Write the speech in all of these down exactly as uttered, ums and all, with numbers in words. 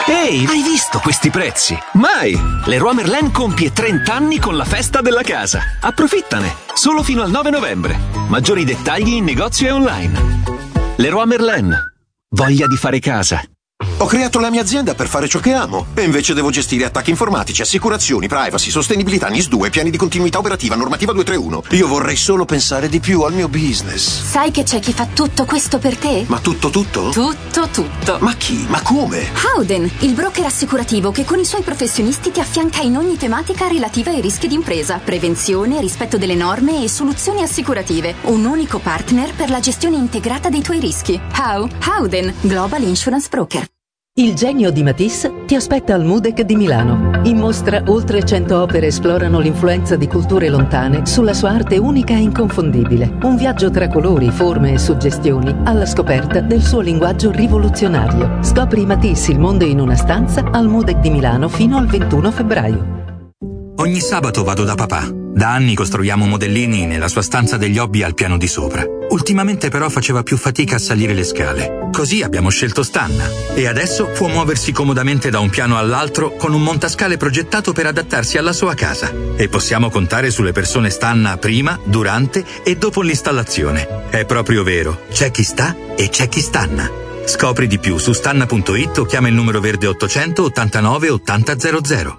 Ehi, hai visto questi prezzi? Mai! Leroy Merlin compie trenta anni con la festa della casa. Approfittane! Solo fino al nove novembre. Maggiori dettagli in negozio e online. Leroy Merlin. Voglia di fare casa. Ho creato la mia azienda per fare ciò che amo e invece devo gestire attacchi informatici, assicurazioni, privacy, sostenibilità, N I S due, piani di continuità operativa, normativa duecentotrentuno. Io vorrei solo pensare di più al mio business. Sai che c'è chi fa tutto questo per te? Ma tutto tutto? Tutto tutto. Ma chi? Ma come? Howden, il broker assicurativo che con i suoi professionisti ti affianca in ogni tematica relativa ai rischi d'impresa, prevenzione, rispetto delle norme e soluzioni assicurative. Un unico partner per la gestione integrata dei tuoi rischi. How? Howden, Global Insurance Broker. Il genio di Matisse ti aspetta al MUDEC di Milano. In mostra oltre cento opere esplorano l'influenza di culture lontane sulla sua arte unica e inconfondibile. Un viaggio tra colori, forme e suggestioni alla scoperta del suo linguaggio rivoluzionario. Scopri Matisse, il mondo in una stanza al MUDEC di Milano fino al ventuno febbraio. Ogni sabato vado da papà. Da anni costruiamo modellini nella sua stanza degli hobby al piano di sopra. Ultimamente però faceva più fatica a salire le scale. Così abbiamo scelto Stanna. E adesso può muoversi comodamente da un piano all'altro con un montascale progettato per adattarsi alla sua casa. E possiamo contare sulle persone Stanna prima, durante e dopo l'installazione. È proprio vero. C'è chi sta e c'è chi stanna. Scopri di più su stanna punto it o chiama il numero verde ottocento ottantanove ottanta zero zero.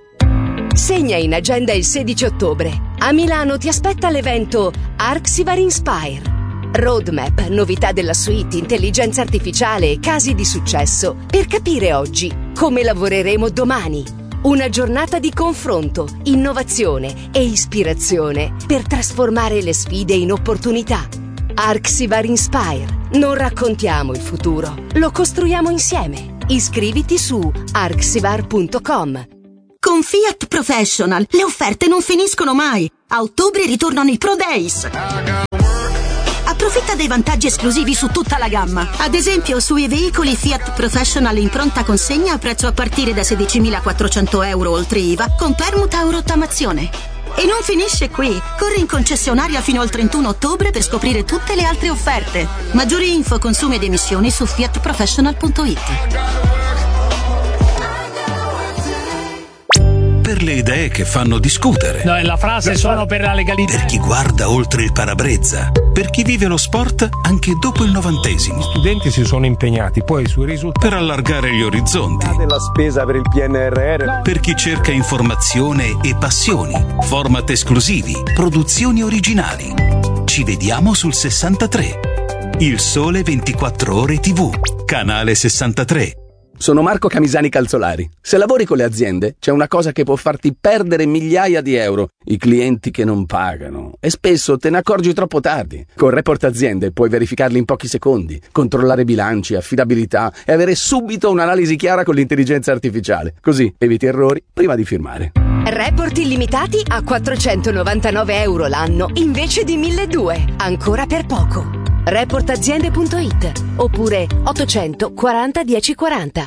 Segna in agenda il sedici ottobre. A Milano ti aspetta l'evento Arxivar Inspire. Roadmap, novità della suite, intelligenza artificiale e casi di successo per capire oggi come lavoreremo domani. Una giornata di confronto, innovazione e ispirazione per trasformare le sfide in opportunità. Arxivar Inspire. Non raccontiamo il futuro, lo costruiamo insieme. Iscriviti su arxivar punto com. Con Fiat Professional le offerte non finiscono mai. A ottobre ritornano i Pro Days. Approfitta dei vantaggi esclusivi su tutta la gamma. Ad esempio sui veicoli Fiat Professional in pronta consegna a prezzo a partire da sedicimilaquattrocento euro oltre I V A con permuta o rottamazione. E non finisce qui. Corri in concessionaria fino al trentuno ottobre per scoprire tutte le altre offerte. Maggiori info, consumi ed emissioni su fiat professional punto it. Per le idee che fanno discutere. No, la frase sono per la legalità. Per chi guarda oltre il parabrezza. Per chi vive lo sport anche dopo il novantesimo. Gli studenti si sono impegnati poi sui risultati. Per allargare gli orizzonti. Della spesa per il P N R R. Per chi cerca informazione e passioni. Format esclusivi. Produzioni originali. Ci vediamo sul sessantatré. Il Sole ventiquattro Ore tivù. Canale sessantatré. Sono Marco Camisani Calzolari. Se lavori con le aziende, c'è una cosa che può farti perdere migliaia di euro: i clienti che non pagano. E spesso te ne accorgi troppo tardi. Con Report Aziende puoi verificarli in pochi secondi, controllare bilanci, affidabilità e avere subito un'analisi chiara con l'intelligenza artificiale. Così eviti errori prima di firmare. Report illimitati a quattrocentonovantanove euro l'anno invece di milleduecento. Ancora per poco. report aziende punto it oppure ottocento quaranta dieci quaranta.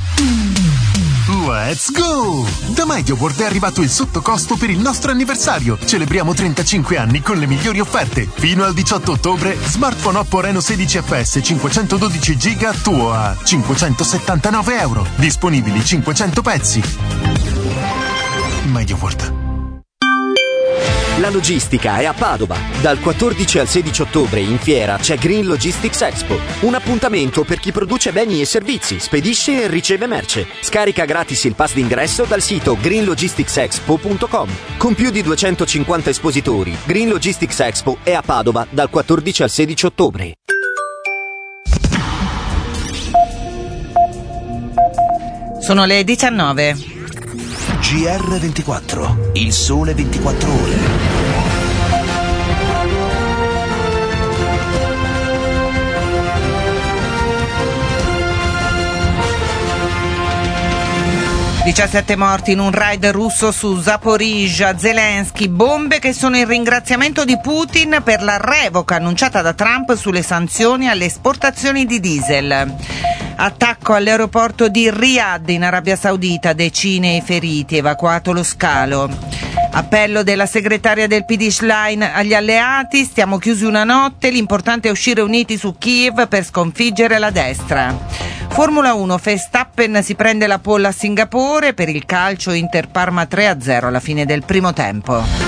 Let's go! Da MediaWorld è arrivato il sottocosto per il nostro anniversario. Celebriamo trentacinque anni con le migliori offerte. Fino al diciotto ottobre, smartphone Oppo Reno sedici F S cinquecentododici giga tuo a cinquecentosettantanove euro. Disponibili cinquecento pezzi. MediaWorld. La logistica è a Padova. Dal quattordici al sedici ottobre in fiera c'è Green Logistics Expo. Un appuntamento per chi produce beni e servizi, spedisce e riceve merce. Scarica gratis il pass d'ingresso dal sito green logistics expo punto com. Con più di duecentocinquanta espositori, Green Logistics Expo è a Padova dal quattordici al sedici ottobre. Sono le diciannove. G R ventiquattro, il sole ventiquattro ore. diciassette morti in un raid russo su Zaporizhzhia. Zelensky, bombe che sono il ringraziamento di Putin per la revoca annunciata da Trump sulle sanzioni alle esportazioni di diesel. Attacco all'aeroporto di Riyadh in Arabia Saudita, decine i feriti, evacuato lo scalo. Appello della segretaria del P D Schlein agli alleati: stiamo chiusi una notte, l'importante è uscire uniti su Kiev per sconfiggere la destra. Formula uno, Verstappen si prende la pole a Singapore. Per il calcio Inter Parma tre a zero alla fine del primo tempo.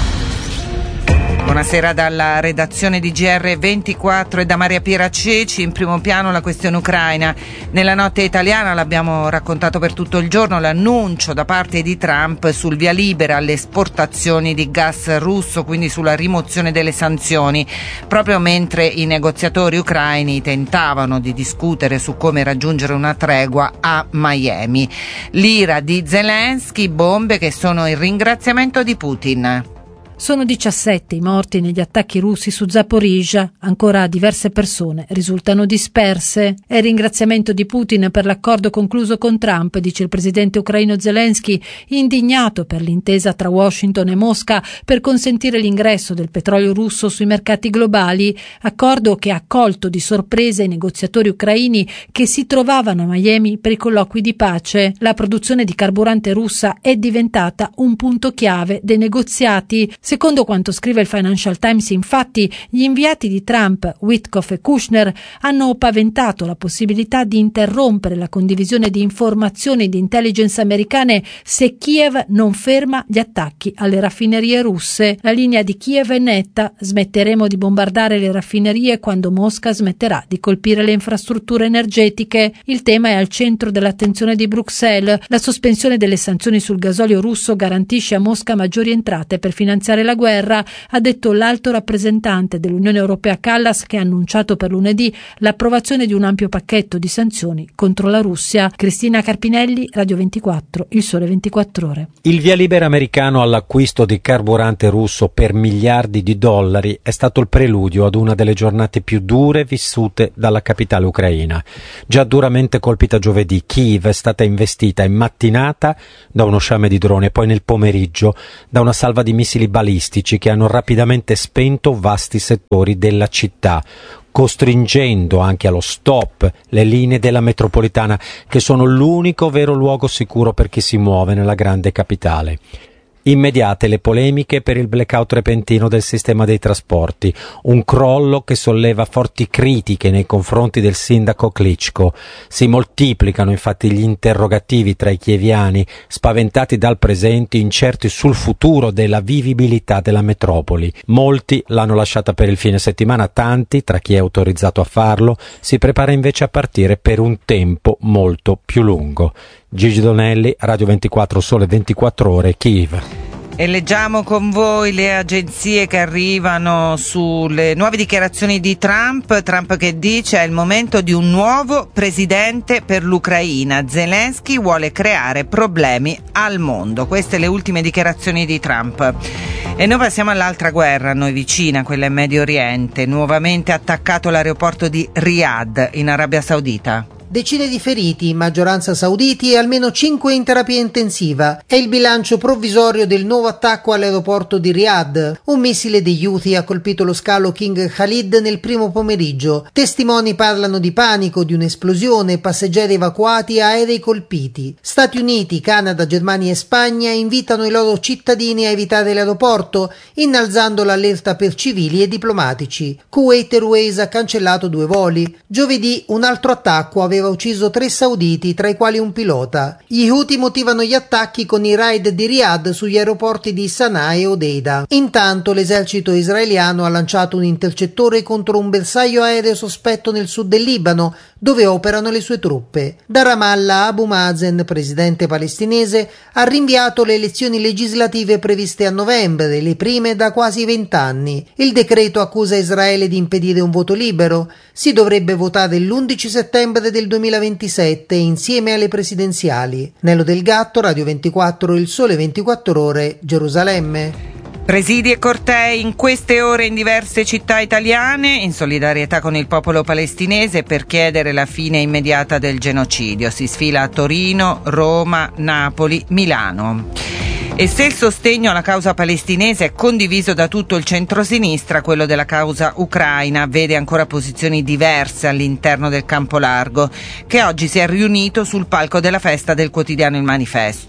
Buonasera dalla redazione di G R ventiquattro e da Maria Piera Ceci. In primo piano la questione ucraina. Nella notte italiana, l'abbiamo raccontato per tutto il giorno, l'annuncio da parte di Trump sul via libera alle esportazioni di gas russo, quindi sulla rimozione delle sanzioni, proprio mentre i negoziatori ucraini tentavano di discutere su come raggiungere una tregua a Miami. L'ira di Zelensky, bombe che sono il ringraziamento di Putin. Sono diciassette i morti negli attacchi russi su Zaporizhzhia, ancora diverse persone risultano disperse. È il ringraziamento di Putin per l'accordo concluso con Trump, dice il presidente ucraino Zelensky, indignato per l'intesa tra Washington e Mosca per consentire l'ingresso del petrolio russo sui mercati globali, accordo che ha colto di sorpresa i negoziatori ucraini che si trovavano a Miami per i colloqui di pace. La produzione di carburante russa è diventata un punto chiave dei negoziati. Secondo quanto scrive il Financial Times, infatti, gli inviati di Trump, Witkoff e Kushner, hanno paventato la possibilità di interrompere la condivisione di informazioni di intelligence americane se Kiev non ferma gli attacchi alle raffinerie russe. La linea di Kiev è netta: smetteremo di bombardare le raffinerie quando Mosca smetterà di colpire le infrastrutture energetiche. Il tema è al centro dell'attenzione di Bruxelles. La sospensione delle sanzioni sul gasolio russo garantisce a Mosca maggiori entrate per finanziare la guerra, ha detto l'alto rappresentante dell'Unione Europea Kallas, che ha annunciato per lunedì l'approvazione di un ampio pacchetto di sanzioni contro la Russia. Cristina Carpinelli, Radio ventiquattro, Il Sole ventiquattro Ore. Il via libera americano all'acquisto di carburante russo per miliardi di dollari è stato il preludio ad una delle giornate più dure vissute dalla capitale ucraina. Già duramente colpita giovedì, Kiev è stata investita in mattinata da uno sciame di drone e poi nel pomeriggio da una salva di missili balistici che hanno rapidamente spento vasti settori della città, costringendo anche allo stop le linee della metropolitana, che sono l'unico vero luogo sicuro per chi si muove nella grande capitale. Immediate le polemiche per il blackout repentino del sistema dei trasporti, un crollo che solleva forti critiche nei confronti del sindaco Klitschko. Si moltiplicano infatti gli interrogativi tra i kieviani, spaventati dal presente, incerti sul futuro della vivibilità della metropoli. Molti l'hanno lasciata per il fine settimana, tanti, tra chi è autorizzato a farlo, si prepara invece a partire per un tempo molto più lungo. Gigi Donelli, Radio ventiquattro, Sole ventiquattro Ore, Kiev. E leggiamo con voi le agenzie che arrivano sulle nuove dichiarazioni di Trump. Trump che dice: è il momento di un nuovo presidente per l'Ucraina. Zelensky vuole creare problemi al mondo. Queste le ultime dichiarazioni di Trump. E noi passiamo all'altra guerra, a noi vicina, quella in Medio Oriente. Nuovamente attaccato l'aeroporto di Riyadh, in Arabia Saudita. Decine di feriti, maggioranza sauditi, e almeno cinque in terapia intensiva. È il bilancio provvisorio del nuovo attacco all'aeroporto di Riyadh. Un missile degli Houthi ha colpito lo scalo King Khalid nel primo pomeriggio. Testimoni parlano di panico, di un'esplosione, passeggeri evacuati, aerei colpiti. Stati Uniti, Canada, Germania e Spagna invitano i loro cittadini a evitare l'aeroporto, innalzando l'allerta per civili e diplomatici. Kuwait Airways ha cancellato due voli. Giovedì un altro attacco aveva ucciso tre sauditi, tra i quali un pilota. Gli Houthi motivano gli attacchi con i raid di Riyadh sugli aeroporti di Sana'a e Hodeida. Intanto l'esercito israeliano ha lanciato un intercettore contro un bersaglio aereo sospetto nel sud del Libano, dove operano le sue truppe. Da Ramallah, Abu Mazen, presidente palestinese, ha rinviato le elezioni legislative previste a novembre, le prime da quasi vent'anni. Il decreto accusa Israele di impedire un voto libero. Si dovrebbe votare l'undici settembre del duemilaventisette insieme alle presidenziali. Nello Del Gatto, Radio ventiquattro, Il Sole ventiquattro Ore, Gerusalemme. Presidi e cortei in queste ore in diverse città italiane in solidarietà con il popolo palestinese per chiedere la fine immediata del genocidio. Si sfila a Torino, Roma, Napoli, Milano. E se il sostegno alla causa palestinese è condiviso da tutto il centrosinistra, quello della causa ucraina vede ancora posizioni diverse all'interno del campo largo, che oggi si è riunito sul palco della festa del quotidiano Il Manifesto.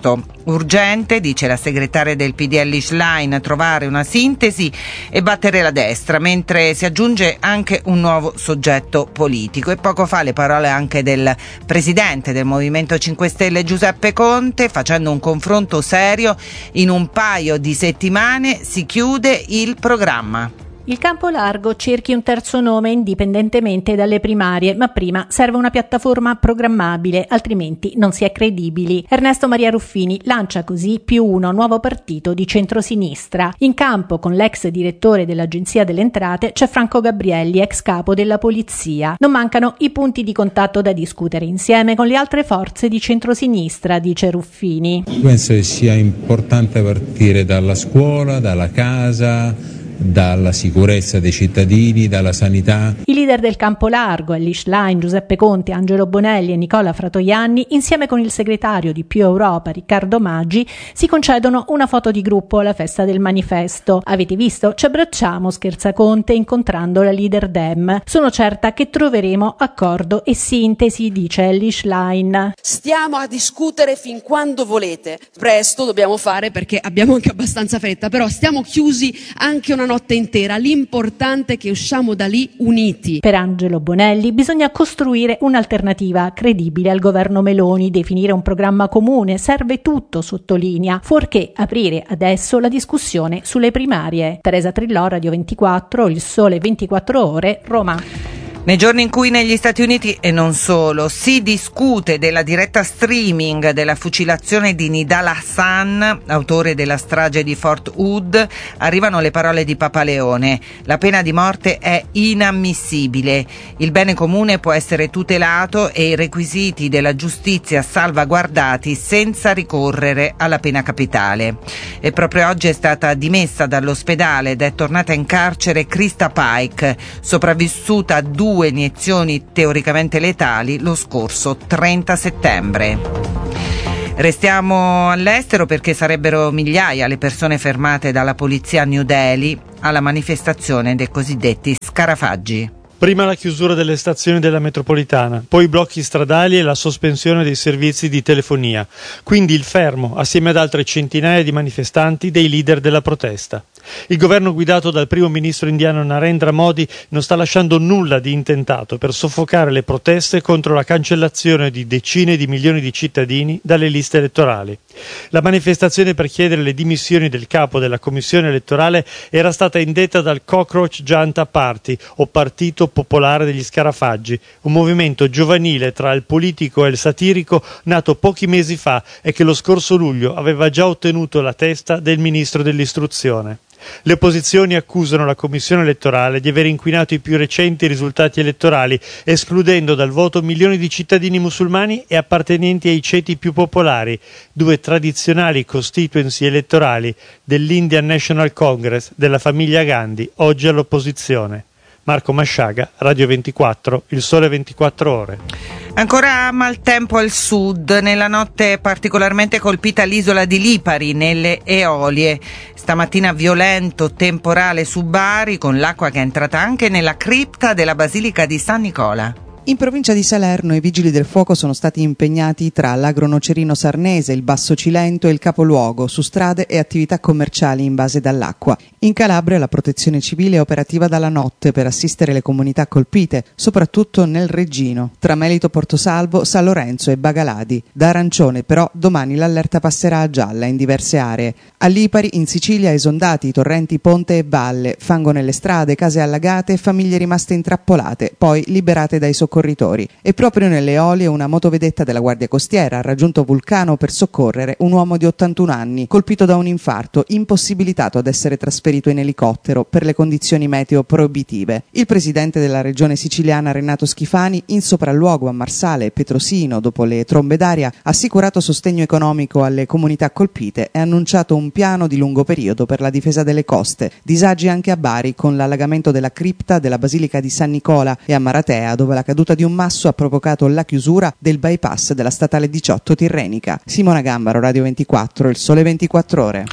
Urgente, dice la segretaria del P D L Schlein, trovare una sintesi e battere la destra, mentre si aggiunge anche un nuovo soggetto politico. E poco fa le parole anche del presidente del Movimento cinque Stelle Giuseppe Conte, facendo un confronto serio: in un paio di settimane si chiude il programma. Il campo largo cerchi un terzo nome indipendentemente dalle primarie, ma prima serve una piattaforma programmabile, altrimenti non si è credibili. Ernesto Maria Ruffini lancia così più uno nuovo partito di centrosinistra. In campo, con l'ex direttore dell'Agenzia delle Entrate, c'è Franco Gabrielli, ex capo della Polizia. Non mancano i punti di contatto da discutere insieme con le altre forze di centrosinistra, dice Ruffini. Penso che sia importante partire dalla scuola, dalla casa, dalla sicurezza dei cittadini, dalla sanità. I leader del campo largo, Elly Schlein, Giuseppe Conte, Angelo Bonelli e Nicola Fratoianni, insieme con il segretario di Più Europa, Riccardo Maggi, si concedono una foto di gruppo alla festa del manifesto. Avete visto? Ci abbracciamo, scherza Conte, incontrando la leader Dem. Sono certa che troveremo accordo e sintesi, dice Elly Schlein. Stiamo a discutere fin quando volete. Presto dobbiamo fare, perché abbiamo anche abbastanza fretta, però stiamo chiusi anche una notte intera. L'importante è che usciamo da lì uniti. Per Angelo Bonelli bisogna costruire un'alternativa credibile al governo Meloni, definire un programma comune, serve tutto, sottolinea, fuorché aprire adesso la discussione sulle primarie. Teresa Trillò, Radio ventiquattro, Il Sole ventiquattro Ore, Roma. Nei giorni in cui negli Stati Uniti, e non solo, si discute della diretta streaming della fucilazione di Nidal Hassan, autore della strage di Fort Hood, arrivano le parole di Papa Leone: la pena di morte è inammissibile, il bene comune può essere tutelato e i requisiti della giustizia salvaguardati senza ricorrere alla pena capitale. E proprio oggi è stata dimessa dall'ospedale ed è tornata in carcere Krista Pike, sopravvissuta a due Due iniezioni teoricamente letali lo scorso trenta settembre. Restiamo all'estero perché sarebbero migliaia le persone fermate dalla polizia a New Delhi alla manifestazione dei cosiddetti scarafaggi. Prima la chiusura delle stazioni della metropolitana, poi i blocchi stradali e la sospensione dei servizi di telefonia. Quindi il fermo, assieme ad altre centinaia di manifestanti, dei leader della protesta. Il governo guidato dal primo ministro indiano Narendra Modi non sta lasciando nulla di intentato per soffocare le proteste contro la cancellazione di decine di milioni di cittadini dalle liste elettorali. La manifestazione per chiedere le dimissioni del capo della commissione elettorale era stata indetta dal Cockroach Janta Party, o Partito Popolare degli Scarafaggi, un movimento giovanile tra il politico e il satirico nato pochi mesi fa e che lo scorso luglio aveva già ottenuto la testa del ministro dell'istruzione. Le opposizioni accusano la commissione elettorale di aver inquinato i più recenti risultati elettorali, escludendo dal voto milioni di cittadini musulmani e appartenenti ai ceti più popolari, due tradizionali constituency elettorali dell'Indian National Congress della famiglia Gandhi, oggi all'opposizione. Marco Masciaga, Radio ventiquattro, Il Sole ventiquattro Ore. Ancora maltempo al sud, nella notte particolarmente colpita l'isola di Lipari, nelle Eolie. Stamattina violento temporale su Bari, con l'acqua che è entrata anche nella cripta della Basilica di San Nicola. In provincia di Salerno i vigili del fuoco sono stati impegnati tra l'Agronocerino Sarnese, il Basso Cilento e il capoluogo su strade e attività commerciali invase dall'acqua. In Calabria la protezione civile è operativa dalla notte per assistere le comunità colpite, soprattutto nel Reggino, tra Melito Portosalvo, San Lorenzo e Bagaladi. Da arancione però domani l'allerta passerà a gialla in diverse aree. A Lipari in Sicilia esondati, torrenti Ponte e Valle, fango nelle strade, case allagate e famiglie rimaste intrappolate, poi liberate dai soccorritori. E proprio nelle Eolie una motovedetta della Guardia Costiera ha raggiunto Vulcano per soccorrere un uomo di ottantuno anni, colpito da un infarto, impossibilitato ad essere trasferito in elicottero per le condizioni meteo proibitive. Il presidente della regione siciliana Renato Schifani, in sopralluogo a Marsale e Petrosino dopo le trombe d'aria, ha assicurato sostegno economico alle comunità colpite e ha annunciato un piano di lungo periodo per la difesa delle coste. Disagi anche a Bari con l'allagamento della cripta della Basilica di San Nicola e a Maratea, dove la caduta di un masso ha provocato la chiusura del bypass della statale diciotto tirrenica. Simona Gambaro, Radio ventiquattro, Il Sole ventiquattro Ore.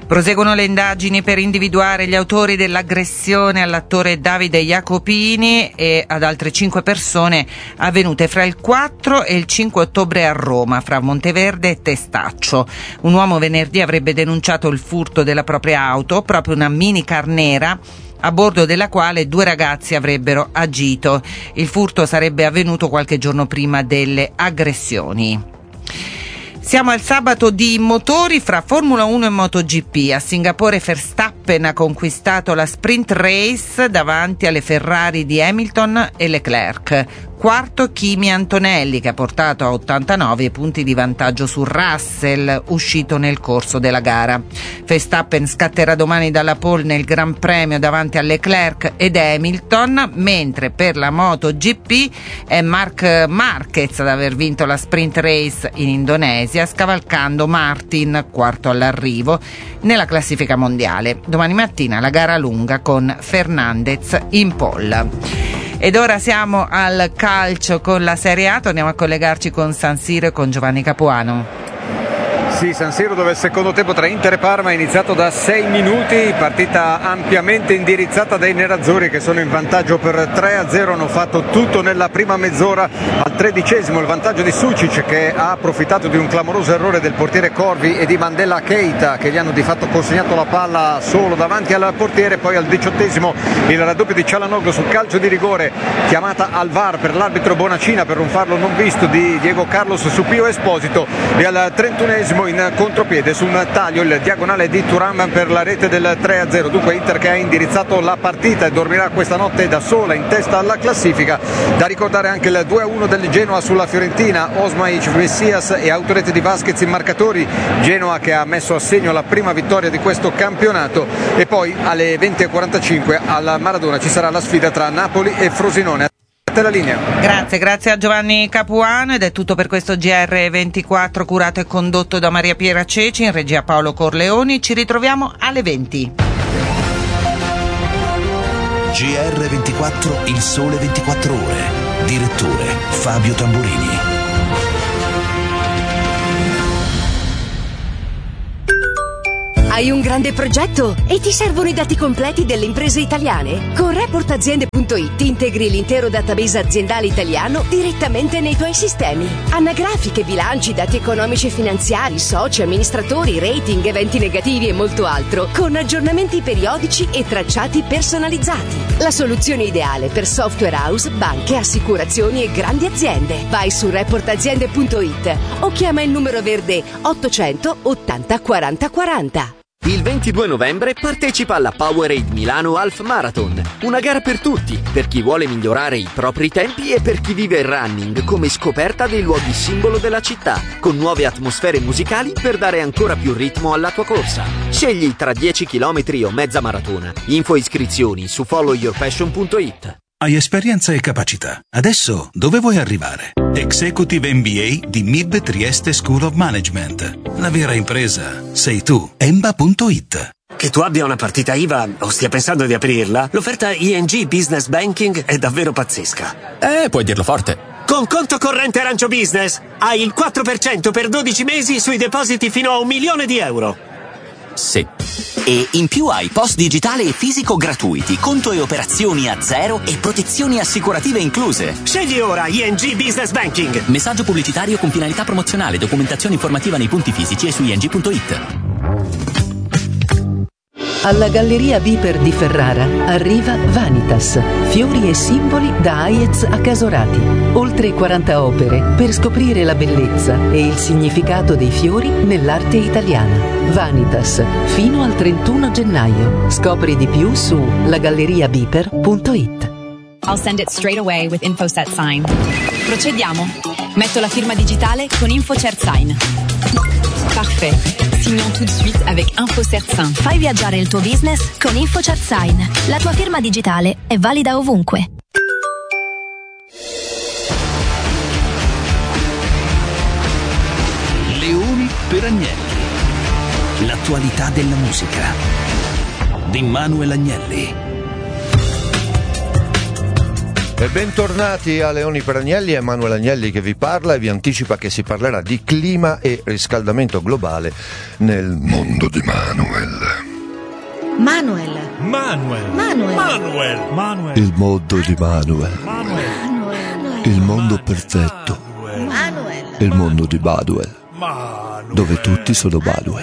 Proseguono le indagini per individuare gli autori dell'aggressione all'attore Davide Jacopini e ad altre cinque persone avvenute fra il quattro e il cinque ottobre a Roma, fra Monteverde e Testaccio. Un uomo venerdì avrebbe denunciato il furto della propria auto, proprio una minicar nera, a bordo della quale due ragazzi avrebbero agito. Il furto sarebbe avvenuto qualche giorno prima delle aggressioni. Siamo al sabato di motori fra Formula uno e MotoGP. A Singapore Verstappen ha conquistato la sprint race davanti alle Ferrari di Hamilton e Leclerc. Quarto Kimi Antonelli, che ha portato a ottantanove punti di vantaggio su Russell, uscito nel corso della gara. Verstappen scatterà domani dalla pole nel Gran Premio davanti a Leclerc ed Hamilton, mentre per la MotoGP è Marc Marquez ad aver vinto la sprint race in Indonesia, scavalcando Martin, quarto all'arrivo, nella classifica mondiale. Domani mattina la gara lunga con Fernandez in pole. Ed ora siamo al calcio con la Serie A, torniamo a collegarci con San Siro e con Giovanni Capuano. Sì, San Siro, dove il secondo tempo tra Inter e Parma è iniziato da sei minuti, partita ampiamente indirizzata dai nerazzurri che sono in vantaggio per tre a zero, hanno fatto tutto nella prima mezz'ora. Al tredicesimo il vantaggio di Sucic, che ha approfittato di un clamoroso errore del portiere Corvi e di Mandela Keita, che gli hanno di fatto consegnato la palla solo davanti al portiere. Poi al diciottesimo il raddoppio di Cialanoglu sul calcio di rigore, chiamata al V A R per l'arbitro Bonacina per un fallo non visto di Diego Carlos su Pio Esposito, e al trentunesimo in contropiede su un taglio il diagonale di Thuram per la rete del tre a zero. Dunque Inter che ha indirizzato la partita e dormirà questa notte da sola in testa alla classifica. Da ricordare anche il due a uno del Genoa sulla Fiorentina, Osmaic, Messias e autorete di Vasquez in marcatori. Genoa che ha messo a segno la prima vittoria di questo campionato. E poi alle venti e quarantacinque al Maradona ci sarà la sfida tra Napoli e Frosinone. La linea. Grazie, grazie a Giovanni Capuano, ed è tutto per questo G R ventiquattro curato e condotto da Maria Piera Ceci, in regia Paolo Corleoni. Ci ritroviamo alle venti. G R ventiquattro, il sole ventiquattro ore. Direttore Fabio Tamburini. Hai un grande progetto e ti servono i dati completi delle imprese italiane? Con report aziende punto it integri l'intero database aziendale italiano direttamente nei tuoi sistemi. Anagrafiche, bilanci, dati economici e finanziari, soci, amministratori, rating, eventi negativi e molto altro, con aggiornamenti periodici e tracciati personalizzati. La soluzione ideale per software house, banche, assicurazioni e grandi aziende. Vai su report aziende punto it o chiama il numero verde ottocento ottanta quaranta quaranta. Il ventidue novembre partecipa alla Powerade Milano Half Marathon, una gara per tutti, per chi vuole migliorare i propri tempi e per chi vive il running come scoperta dei luoghi simbolo della città, con nuove atmosfere musicali per dare ancora più ritmo alla tua corsa. Scegli tra dieci chilometri o mezza maratona. Info e iscrizioni su follow your passion punto it. Hai esperienza e capacità. Adesso dove vuoi arrivare? Executive M B A di M I B Trieste School of Management. La vera impresa sei tu. Emba punto it. Che tu abbia una partita I V A o stia pensando di aprirla, l'offerta I N G Business Banking è davvero pazzesca. Eh, puoi dirlo forte. Con conto corrente Arancio Business hai il quattro per cento per dodici mesi sui depositi fino a un milione di euro. Sì. E in più hai post digitale e fisico gratuiti, conto e operazioni a zero e protezioni assicurative incluse. Scegli ora I N G Business Banking. Messaggio pubblicitario con finalità promozionale, documentazione informativa nei punti fisici e su I N G punto it. Alla Galleria Viper di Ferrara arriva Vanitas, fiori e simboli da Hayez a Casorati. Oltre quaranta opere per scoprire la bellezza e il significato dei fiori nell'arte italiana. Vanitas, fino al trentuno gennaio. Scopri di più su lagalleria viper punto it. I'll send it straight away with InfoSet Sign. Procediamo. Metto la firma digitale con InfoCert Sign. Parfait. Signons tout de suite avec InfoCert Sign. Fai viaggiare il tuo business con InfoCert Sign. La tua firma digitale è valida ovunque. Leoni per Agnelli. L'attualità della musica di Manuel Agnelli. E bentornati a Leoni per Agnelli, è Emanuele Agnelli che vi parla e vi anticipa che si parlerà di clima e riscaldamento globale nel mondo di Manuel. Manuel. Manuel. Manuel. Manuel. Manuel. Il mondo di Manuel. Manuel. Il mondo perfetto. Manuel. Il mondo di Baduel. Dove tutti sono Baduel.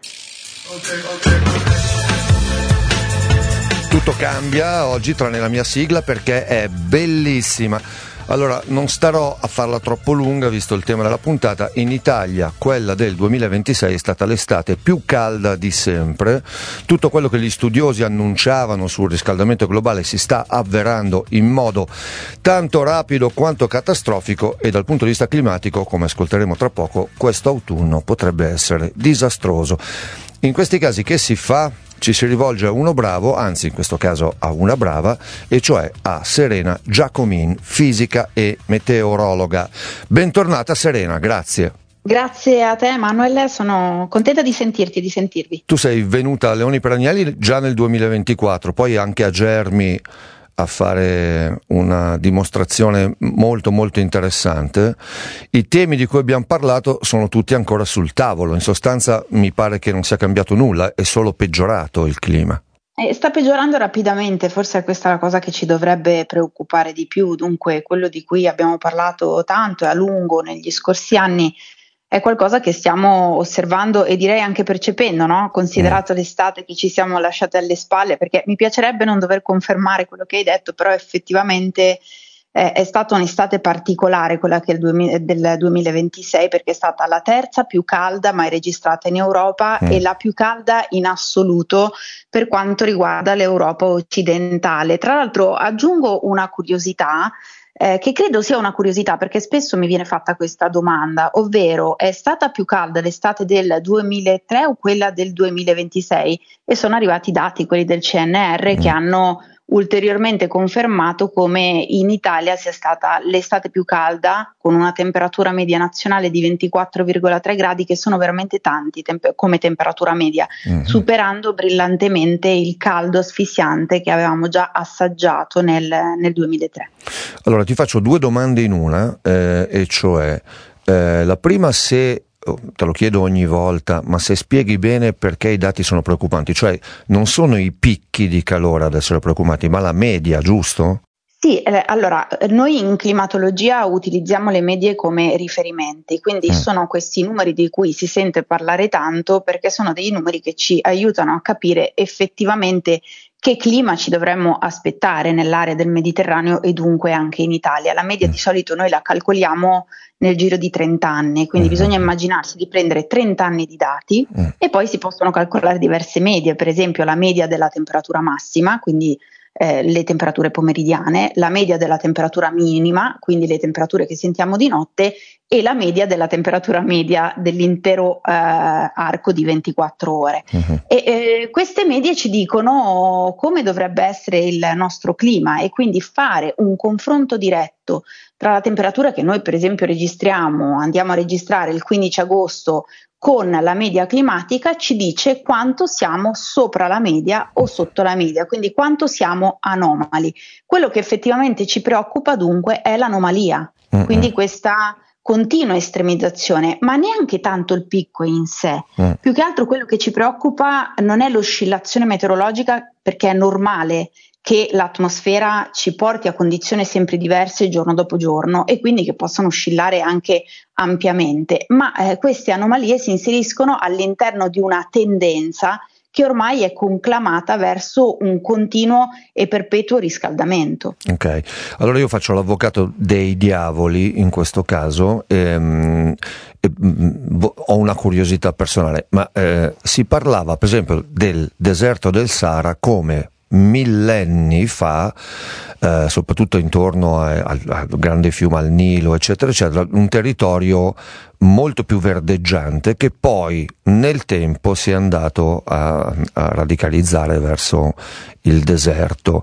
Tutto cambia oggi tranne la mia sigla perché è bellissima. Allora, non starò a farla troppo lunga visto il tema della puntata. In Italia quella del duemilaventisei è stata l'estate più calda di sempre. Tutto quello che gli studiosi annunciavano sul riscaldamento globale si sta avverando in modo tanto rapido quanto catastrofico e dal punto di vista climatico, come ascolteremo tra poco, questo autunno potrebbe essere disastroso. In questi casi che si fa? Ci si rivolge a uno bravo, anzi in questo caso a una brava, e cioè a Serena Giacomin, fisica e meteorologa. Bentornata Serena, grazie. Grazie a te Manuel, sono contenta di sentirti e di sentirvi. Tu sei venuta a Leoni per Agnelli già nel duemilaventiquattro, poi anche a Germi a fare una dimostrazione molto molto interessante. I temi di cui abbiamo parlato sono tutti ancora sul tavolo, in sostanza mi pare che non sia cambiato nulla, è solo peggiorato il clima. Eh, sta peggiorando rapidamente, forse è questa la cosa che ci dovrebbe preoccupare di più. Dunque quello di cui abbiamo parlato tanto e a lungo negli scorsi anni è qualcosa che stiamo osservando e direi anche percependo, no? Considerato mm. l'estate che ci siamo lasciate alle spalle, perché mi piacerebbe non dover confermare quello che hai detto, però effettivamente eh, è stata un'estate particolare quella che è il duemila, del duemilaventisei, perché è stata la terza più calda mai registrata in Europa mm. e la più calda in assoluto per quanto riguarda l'Europa occidentale. Tra l'altro aggiungo una curiosità, Eh, che credo sia una curiosità perché spesso mi viene fatta questa domanda, ovvero è stata più calda l'estate del duemilatré o quella del duemilaventisei? E sono arrivati i dati, quelli del C N R, mm. che hanno ulteriormente confermato come in Italia sia stata l'estate più calda, con una temperatura media nazionale di ventiquattro virgola tre gradi, che sono veramente tanti temp- come temperatura media, mm-hmm. superando brillantemente il caldo asfissiante che avevamo già assaggiato nel, nel duemilatré. Allora ti faccio due domande in una, eh, e cioè eh, la prima, se te lo chiedo ogni volta, ma se spieghi bene perché i dati sono preoccupanti, cioè non sono i picchi di calore ad essere preoccupanti, ma la media, giusto? Sì, eh, allora noi in climatologia utilizziamo le medie come riferimenti, quindi mm. sono questi numeri di cui si sente parlare tanto perché sono dei numeri che ci aiutano a capire effettivamente che clima ci dovremmo aspettare nell'area del Mediterraneo e dunque anche in Italia. La media mm. di solito noi la calcoliamo nel giro di trenta anni, quindi mm. bisogna immaginarsi di prendere trenta anni di dati mm. e poi si possono calcolare diverse medie, per esempio la media della temperatura massima, quindi eh, le temperature pomeridiane, la media della temperatura minima, quindi le temperature che sentiamo di notte, e la media della temperatura media dell'intero eh, arco di ventiquattro ore. Uh-huh. E eh, queste medie ci dicono come dovrebbe essere il nostro clima e quindi fare un confronto diretto tra la temperatura che noi per esempio registriamo, andiamo a registrare il quindici agosto con la media climatica, ci dice quanto siamo sopra la media o sotto la media, quindi quanto siamo anomali. Quello che effettivamente ci preoccupa dunque è l'anomalia, uh-huh. quindi questa continua estremizzazione, ma neanche tanto il picco in sé. Mm. Più che altro quello che ci preoccupa non è l'oscillazione meteorologica, perché è normale che l'atmosfera ci porti a condizioni sempre diverse giorno dopo giorno e quindi che possano oscillare anche ampiamente, ma eh, queste anomalie si inseriscono all'interno di una tendenza che ormai è conclamata verso un continuo e perpetuo riscaldamento. Ok, allora io faccio l'avvocato dei diavoli in questo caso, ehm, e, mh, ho una curiosità personale, ma eh, si parlava per esempio del deserto del Sahara come millenni fa, eh, soprattutto intorno a, al, al grande fiume, al Nilo, eccetera, eccetera, un territorio molto più verdeggiante che poi nel tempo si è andato a, a radicalizzare verso il deserto.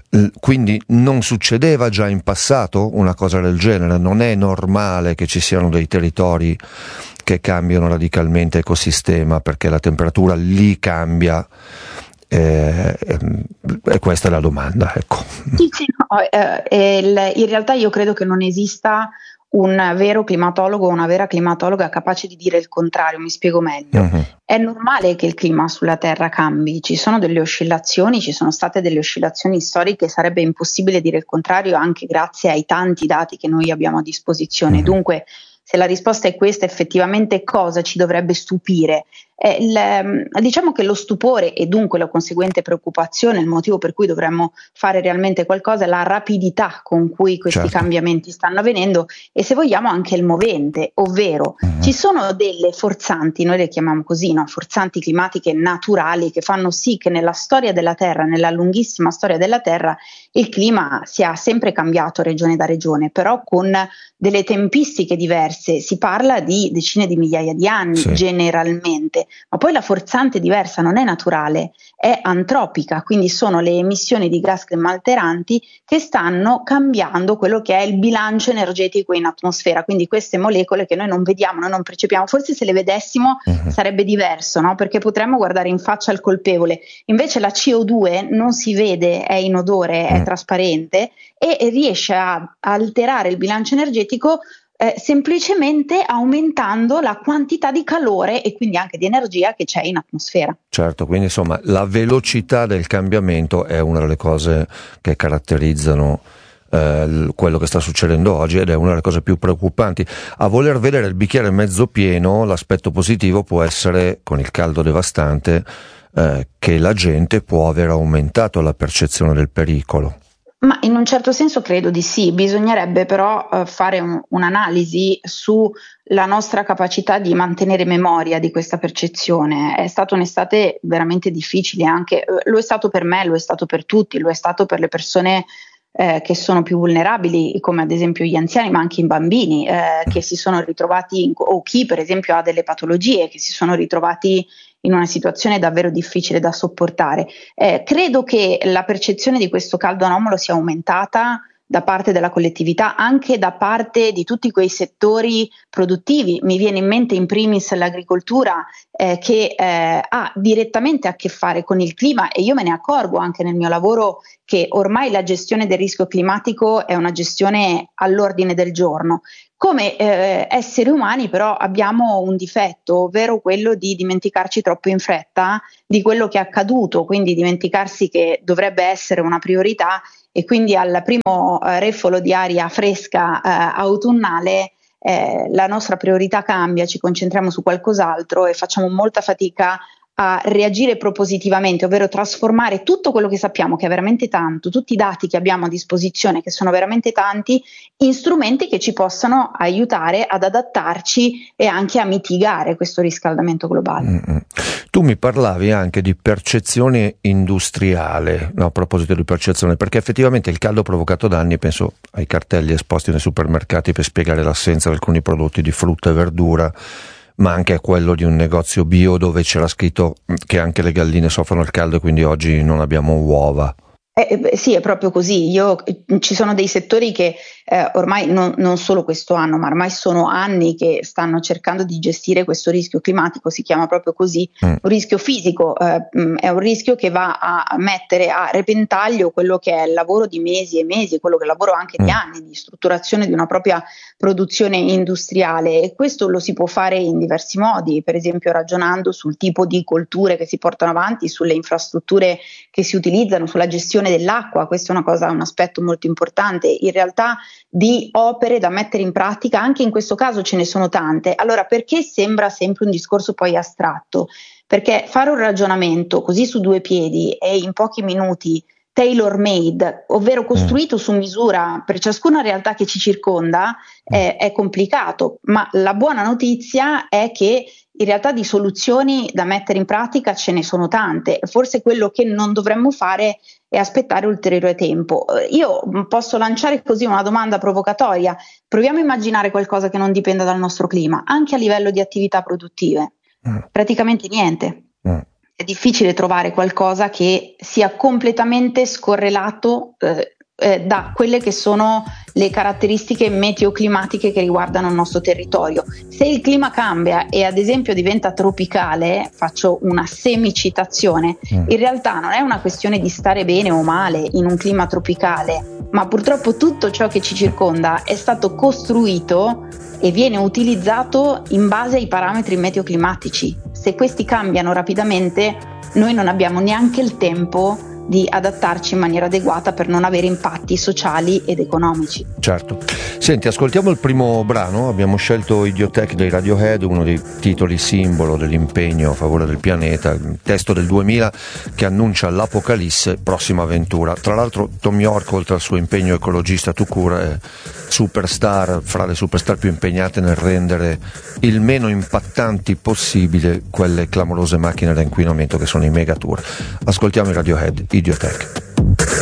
Quindi non succedeva già in passato una cosa del genere? Non è normale che ci siano dei territori che cambiano radicalmente ecosistema perché la temperatura lì cambia E, e, e questa è la domanda, ecco. Sì, sì, no, eh, il, in realtà io credo che non esista un vero climatologo o una vera climatologa capace di dire il contrario. Mi spiego meglio. Uh-huh. È normale che il clima sulla Terra cambi, ci sono delle oscillazioni, ci sono state delle oscillazioni storiche, sarebbe impossibile dire il contrario anche grazie ai tanti dati che noi abbiamo a disposizione. Uh-huh. Dunque, se la risposta è questa, effettivamente cosa ci dovrebbe stupire? Eh, il, diciamo che lo stupore e dunque la conseguente preoccupazione, il motivo per cui dovremmo fare realmente qualcosa, è la rapidità con cui questi certo. cambiamenti stanno avvenendo e, se vogliamo, anche il movente, ovvero uh-huh. ci sono delle forzanti, noi le chiamiamo così, no? forzanti climatiche naturali che fanno sì che nella storia della Terra, nella lunghissima storia della Terra, il clima sia sempre cambiato regione da regione, però con delle tempistiche diverse. Si parla di decine di migliaia di anni sì. generalmente. Ma poi la forzante diversa non è naturale, è antropica, quindi sono le emissioni di gas climalteranti che stanno cambiando quello che è il bilancio energetico in atmosfera, quindi queste molecole che noi non vediamo, noi non percepiamo, forse se le vedessimo uh-huh. sarebbe diverso, no? Perché potremmo guardare in faccia al colpevole, invece la C O due non si vede, è inodore, uh-huh. è trasparente e riesce a alterare il bilancio energetico Eh, semplicemente aumentando la quantità di calore e quindi anche di energia che c'è in atmosfera. Certo, quindi insomma la velocità del cambiamento è una delle cose che caratterizzano eh, quello che sta succedendo oggi ed è una delle cose più preoccupanti. A voler vedere il bicchiere mezzo pieno, l'aspetto positivo può essere, con il caldo devastante, eh, che la gente può aver aumentato la percezione del pericolo. Ma in un certo senso credo di sì, bisognerebbe però uh, fare un, un'analisi sulla nostra capacità di mantenere memoria di questa percezione. È stata un'estate veramente difficile, anche uh, lo è stato per me, lo è stato per tutti, lo è stato per le persone eh, che sono più vulnerabili, come ad esempio gli anziani, ma anche i bambini eh, che si sono ritrovati, in, o chi per esempio ha delle patologie, che si sono ritrovati in una situazione davvero difficile da sopportare. Eh, credo che la percezione di questo caldo anomalo sia aumentata da parte della collettività, anche da parte di tutti quei settori produttivi. Mi viene in mente in primis l'agricoltura eh, che eh, ha direttamente a che fare con il clima, e io me ne accorgo anche nel mio lavoro che ormai la gestione del rischio climatico è una gestione all'ordine del giorno. Come eh, esseri umani però abbiamo un difetto, ovvero quello di dimenticarci troppo in fretta di quello che è accaduto, quindi dimenticarsi che dovrebbe essere una priorità, e quindi al primo eh, refolo di aria fresca eh, autunnale eh, la nostra priorità cambia, ci concentriamo su qualcos'altro e facciamo molta fatica a reagire propositivamente, ovvero trasformare tutto quello che sappiamo, che è veramente tanto, tutti i dati che abbiamo a disposizione, che sono veramente tanti, in strumenti che ci possano aiutare ad adattarci e anche a mitigare questo riscaldamento globale. Mm-hmm. Tu mi parlavi anche di percezione industriale, no, a proposito di percezione, perché effettivamente il caldo provocato danni, penso ai cartelli esposti nei supermercati per spiegare l'assenza di alcuni prodotti di frutta e verdura, ma anche a quello di un negozio bio dove c'era scritto che anche le galline soffrono il caldo e quindi oggi non abbiamo uova. Eh, sì, è proprio così. Io, ci sono dei settori che eh, ormai non, non solo questo anno, ma ormai sono anni che stanno cercando di gestire questo rischio climatico, si chiama proprio così, mm. un rischio fisico, eh, è un rischio che va a mettere a repentaglio quello che è il lavoro di mesi e mesi, quello che è il lavoro anche mm. di anni di strutturazione di una propria produzione industriale, e questo lo si può fare in diversi modi, per esempio ragionando sul tipo di colture che si portano avanti, sulle infrastrutture che si utilizzano, sulla gestione dell'acqua. Questo è una cosa, un aspetto molto importante. In realtà di opere da mettere in pratica, anche in questo caso ce ne sono tante. Allora, perché sembra sempre un discorso poi astratto? Perché fare un ragionamento così su due piedi e in pochi minuti tailor made, ovvero costruito su misura per ciascuna realtà che ci circonda, è, è complicato, ma la buona notizia è che in realtà di soluzioni da mettere in pratica ce ne sono tante. Forse quello che non dovremmo fare è aspettare ulteriore tempo. Io posso lanciare così una domanda provocatoria: proviamo a immaginare qualcosa che non dipenda dal nostro clima, anche a livello di attività produttive. Mm. Praticamente niente. Mm. È difficile trovare qualcosa che sia completamente scorrelato eh, eh, da quelle che sono le caratteristiche meteoclimatiche che riguardano il nostro territorio. Se il clima cambia e ad esempio diventa tropicale, faccio una semicitazione, mm. in realtà non è una questione di stare bene o male in un clima tropicale, ma purtroppo tutto ciò che ci circonda è stato costruito e viene utilizzato in base ai parametri meteoclimatici. Se questi cambiano rapidamente, noi non abbiamo neanche il tempo di adattarci in maniera adeguata per non avere impatti sociali ed economici. Certo. Senti, ascoltiamo il primo brano. Abbiamo scelto Idiotech dei Radiohead, uno dei titoli simbolo dell'impegno a favore del pianeta, il testo del duemila che annuncia l'apocalisse, prossima avventura. Tra l'altro Tom York, oltre al suo impegno ecologista tout court, è superstar, fra le superstar più impegnate nel rendere il meno impattanti possibile quelle clamorose macchine da inquinamento che sono i Megatour. Ascoltiamo i Radiohead, Idiotech.